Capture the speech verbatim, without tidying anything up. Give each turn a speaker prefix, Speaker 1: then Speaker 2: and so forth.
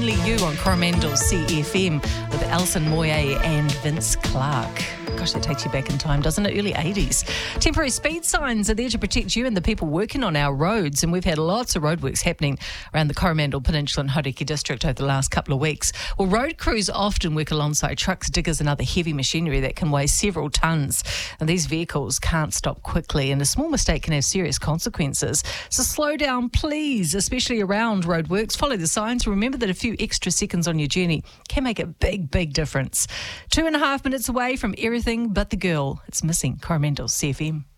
Speaker 1: Only You on Coromandel C F M with Alison Moyet and Vince Clark. Gosh, that takes you back in time, doesn't it? Early eighties. Temporary speed signs are there to protect you and the people working on our roads, and we've had lots of roadworks happening around the Coromandel Peninsula and Hauraki district over the last couple of weeks. Well, road crews often work alongside trucks, diggers and other heavy machinery that can weigh several tonnes, and these vehicles can't stop quickly, and a small mistake can have serious consequences. So slow down, please, especially around roadworks. Follow the signs. Remember that a few extra seconds on your journey can make a big, big difference. Two and a half minutes away from everything but the girl. It's missing. Coromandel C F M.